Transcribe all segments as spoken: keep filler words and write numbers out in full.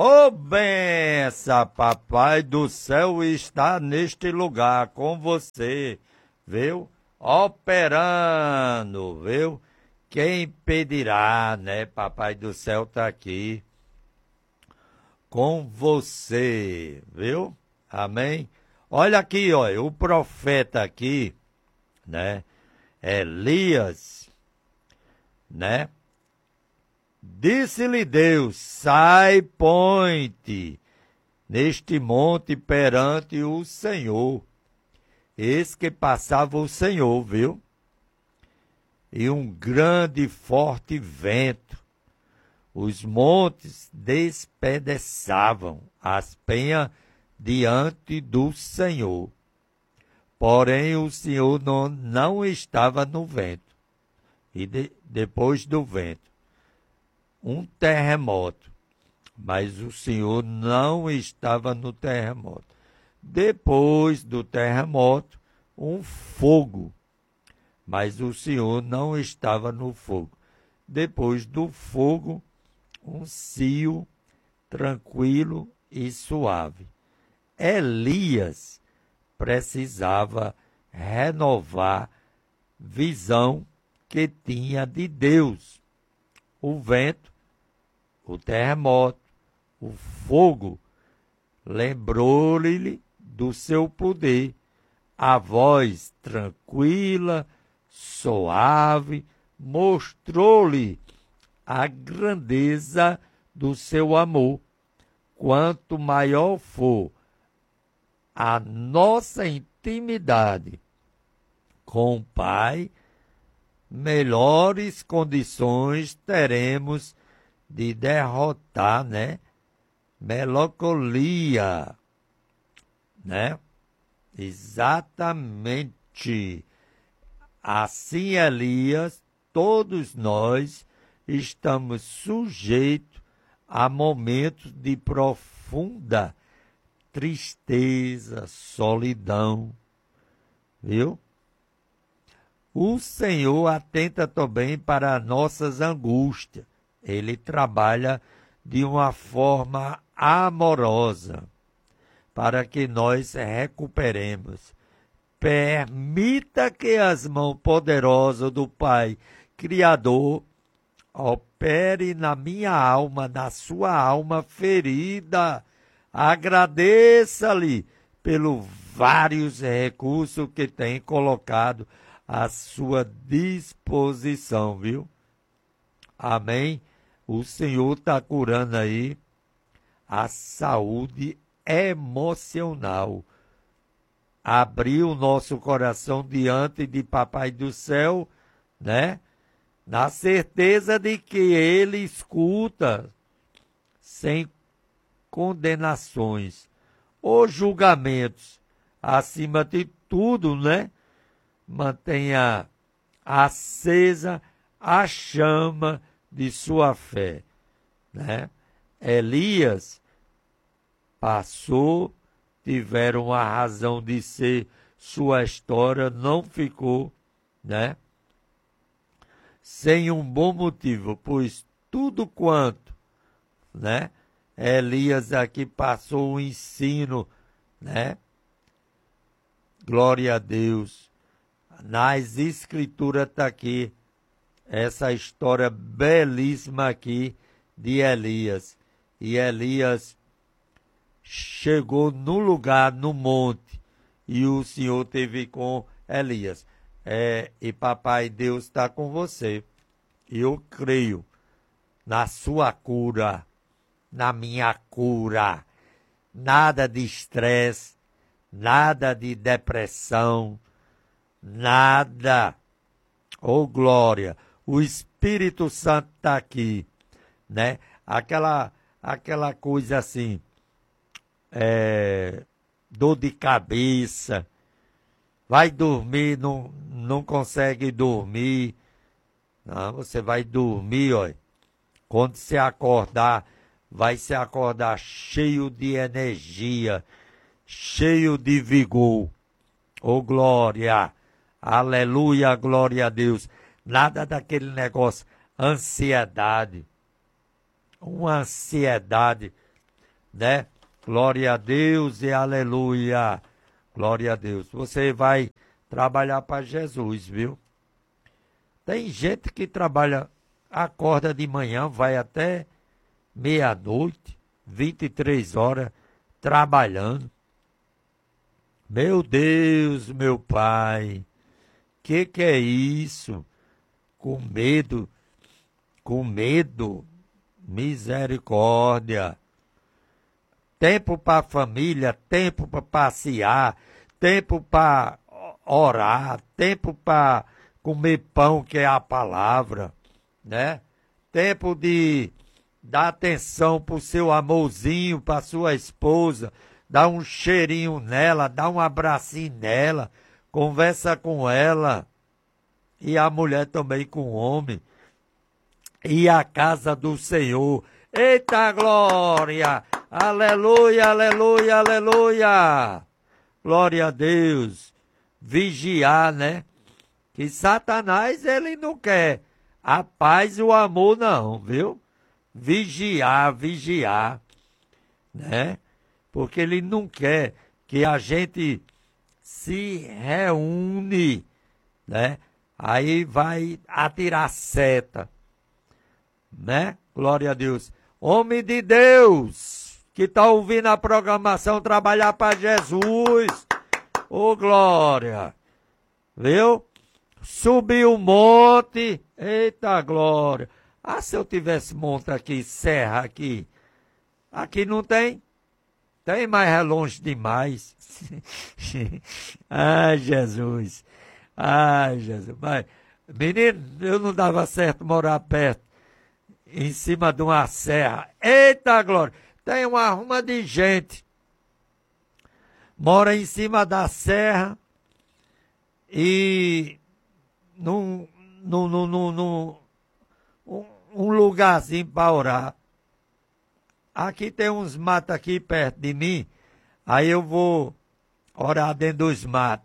Ô benção, papai do céu está neste lugar com você, viu? Operando, viu? Quem impedirá, né? Papai do céu tá aqui com você, viu? Amém? Olha aqui, ó, o profeta aqui, né? Elias, né? Disse-lhe Deus, sai, põe-te neste monte perante o Senhor. Eis que passava o Senhor, viu? E um grande e forte vento. Os montes despedaçavam as penhas diante do Senhor. Porém, o Senhor não, não estava no vento. E de, depois do vento, um terremoto, mas o Senhor não estava no terremoto. Depois do terremoto, um fogo, mas o Senhor não estava no fogo. Depois do fogo, um cio tranquilo e suave. Elias precisava renovar visão que tinha de Deus. O vento, o terremoto, o fogo, lembrou-lhe do seu poder. A voz tranquila, suave, mostrou-lhe a grandeza do seu amor. Quanto maior for a nossa intimidade com o Pai, melhores condições teremos de derrotar, né? Melancolia, né? Exatamente. Assim, Elias, todos nós estamos sujeitos a momentos de profunda tristeza, solidão, viu? O Senhor atenta também para nossas angústias. Ele trabalha de uma forma amorosa para que nós recuperemos. Permita que as mãos poderosas do Pai Criador opere na minha alma, na sua alma ferida. Agradeça-lhe pelos vários recursos que tem colocado à sua disposição, viu? Amém? O Senhor está curando aí a saúde emocional. Abriu o nosso coração diante de Papai do Céu, né? Na certeza de que Ele escuta sem condenações ou julgamentos. Acima de tudo, né? Mantenha acesa a chama de sua fé, né? Elias passou, tiveram a razão de ser, sua história não ficou, né? Sem um bom motivo, pois tudo quanto, né? Elias aqui passou o ensino, né? Glória a Deus. Nas escrituras está aqui essa história belíssima aqui de Elias. E Elias chegou no lugar, no monte, e o Senhor teve com Elias. É, e Papai Deus está com você. Eu creio na sua cura, na minha cura. Nada de estresse, nada de depressão, nada. Oh, glória! O Espírito Santo está aqui, né? Aquela, aquela coisa assim, é, dor de cabeça, vai dormir, não, não consegue dormir. Não, você vai dormir, ó. Quando você acordar, vai se acordar cheio de energia, cheio de vigor. Oh, glória! Aleluia, glória a Deus. Nada daquele negócio, ansiedade. Uma ansiedade né? Glória a Deus e aleluia. Glória a Deus. Você vai trabalhar para Jesus, viu? Tem gente que trabalha, acorda de manhã, vai até meia-noite, vinte e três horas, trabalhando. Meu Deus, meu Pai, que que é isso? Com medo, com medo, misericórdia. Tempo para a família, tempo para passear, tempo para orar, tempo para comer pão, que é a palavra, né? Tempo de dar atenção para o seu amorzinho, para sua esposa, dar um cheirinho nela, dar um abracinho nela, conversa com ela, e a mulher também com o homem, e a casa do Senhor. Eita glória! Aleluia, aleluia, aleluia! Glória a Deus! Vigiar, né? Que Satanás, ele não quer a paz e o amor, não, viu? Vigiar, vigiar, né? Porque ele não quer que a gente se reúne, né? Aí vai atirar seta, né? Glória a Deus. Homem de Deus, que está ouvindo a programação, trabalhar para Jesus. Ô, glória. Viu? Subir o monte. Eita, glória. Ah, se eu tivesse monte aqui, serra aqui. Aqui não tem. Tem, mas é longe demais. Ai, Jesus. Ai, Jesus. Mas, menino, eu não dava certo morar perto, em cima de uma serra. Eita, glória. Tem uma arruma de gente. Mora em cima da serra e num, num, num, num, num um, um lugarzinho para orar. Aqui tem uns matos aqui perto de mim, aí eu vou orar dentro dos matos.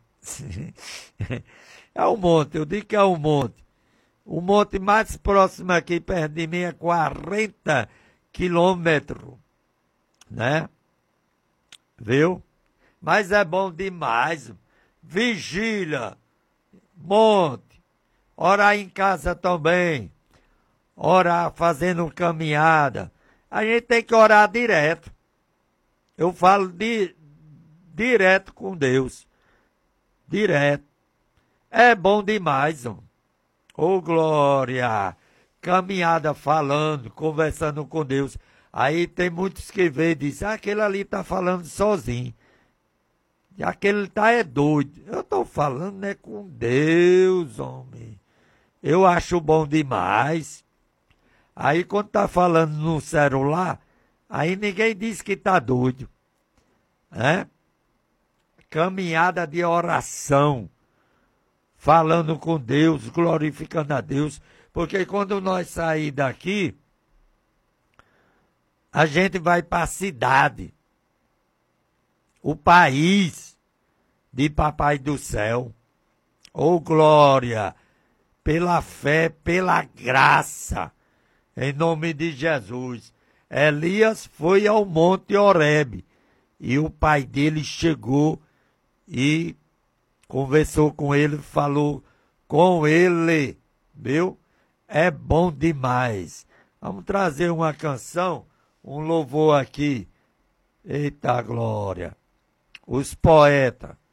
É um monte, eu digo que é um monte. O monte mais próximo aqui perto de mim é quarenta quilômetros, né? Viu? Mas é bom demais. Vigília, monte, orar em casa também, orar fazendo caminhada. A gente tem que orar direto. Eu falo de, direto com Deus. Direto. É bom demais, ó. Ô, glória! Caminhada falando, conversando com Deus. Aí tem muitos que vê e dizem, ah, aquele ali tá falando sozinho. E aquele tá é doido. Eu tô falando, né, com Deus, homem. Eu acho bom demais. Aí quando tá falando no celular, aí ninguém diz que tá doido. Né? Caminhada de oração. Falando com Deus, glorificando a Deus. Porque quando nós sair daqui, a gente vai para a cidade. O país de Papai do Céu. Oh, glória! Pela fé, pela graça. Em nome de Jesus. Elias foi ao Monte Horebe. E o pai dele chegou e conversou com ele, falou com ele. Viu? É bom demais. Vamos trazer uma canção, um louvor aqui. Eita glória. Os poetas.